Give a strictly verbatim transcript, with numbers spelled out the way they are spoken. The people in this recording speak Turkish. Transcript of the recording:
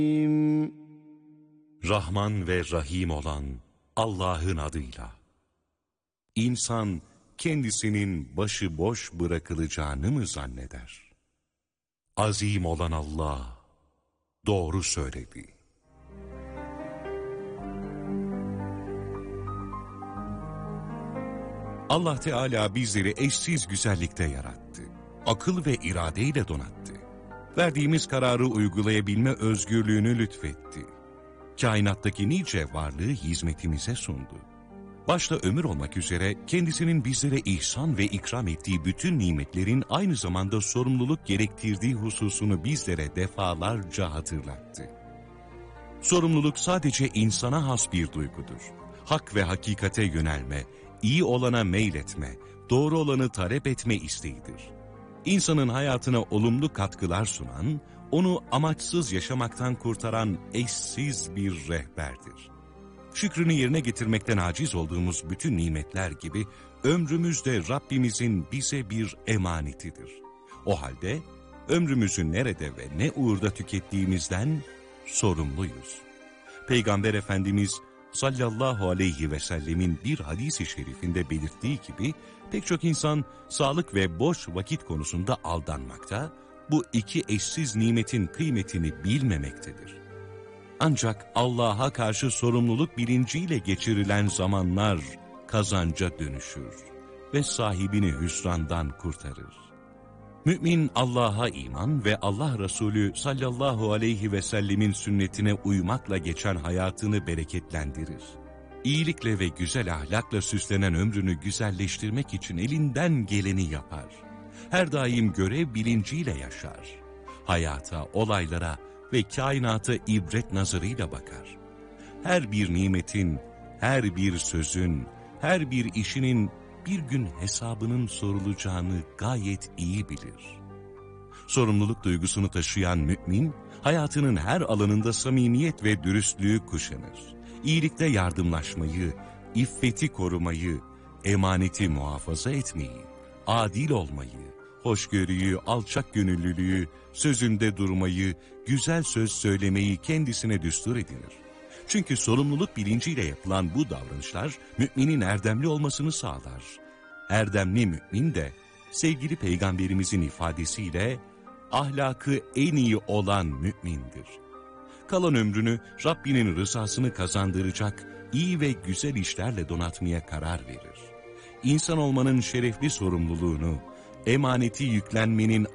Rahman ve Rahim olan Allah'ın adıyla. İnsan kendisinin başıboş bırakılacağını mı zanneder? Azim olan Allah doğru söyledi. Allah Teala bizleri eşsiz güzellikte yarattı. Akıl ve iradeyle donattı. Verdiğimiz kararı uygulayabilme özgürlüğünü lütfetti. Kainattaki nice varlığı hizmetimize sundu. Başta ömür olmak üzere kendisinin bizlere ihsan ve ikram ettiği bütün nimetlerin aynı zamanda sorumluluk gerektirdiği hususunu bizlere defalarca hatırlattı. Sorumluluk sadece insana has bir duygudur. Hak ve hakikate yönelme, iyi olana meyletme, doğru olanı talep etme isteğidir. İnsanın hayatına olumlu katkılar sunan, onu amaçsız yaşamaktan kurtaran eşsiz bir rehberdir. Şükrünü yerine getirmekten aciz olduğumuz bütün nimetler gibi ömrümüz de Rabbimizin bize bir emanetidir. O halde ömrümüzü nerede ve ne uğurda tükettiğimizden sorumluyuz. Peygamber Efendimiz sallallahu aleyhi ve sellemin bir hadis-i şerifinde belirttiği gibi pek çok insan sağlık ve boş vakit konusunda aldanmakta, bu iki eşsiz nimetin kıymetini bilmemektedir. Ancak Allah'a karşı sorumluluk bilinciyle geçirilen zamanlar kazanca dönüşür ve sahibini hüsrandan kurtarır. Mümin Allah'a iman ve Allah Resulü sallallahu aleyhi ve sellemin sünnetine uymakla geçen hayatını bereketlendirir. İyilikle ve güzel ahlakla süslenen ömrünü güzelleştirmek için elinden geleni yapar. Her daim görev bilinciyle yaşar. Hayata, olaylara ve kainata ibret nazarıyla bakar. Her bir nimetin, her bir sözün, her bir işinin bir gün hesabının sorulacağını gayet iyi bilir. Sorumluluk duygusunu taşıyan mümin, hayatının her alanında samimiyet ve dürüstlüğü kuşanır. İyilikte yardımlaşmayı, iffeti korumayı, emaneti muhafaza etmeyi, adil olmayı, hoşgörüyü, alçak gönüllülüğü, sözünde durmayı, güzel söz söylemeyi kendisine düstur edinir. Çünkü sorumluluk bilinciyle yapılan bu davranışlar müminin erdemli olmasını sağlar. Erdemli mümin de sevgili Peygamberimizin ifadesiyle ahlakı en iyi olan mümindir. Kalan ömrünü Rabbinin rızasını kazandıracak iyi ve güzel işlerle donatmaya karar verir. İnsan olmanın şerefli sorumluluğunu, emaneti yüklenmenin